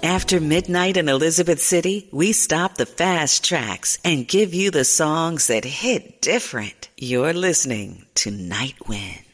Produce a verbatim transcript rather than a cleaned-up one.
After midnight in Elizabeth City, we stop the fast tracks and give you the songs that hit different. You're listening to Night Wind.